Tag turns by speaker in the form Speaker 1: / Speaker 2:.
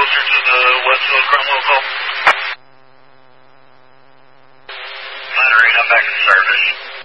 Speaker 1: closer to the Westfield Cromwell call. Monterey, I'm back in service.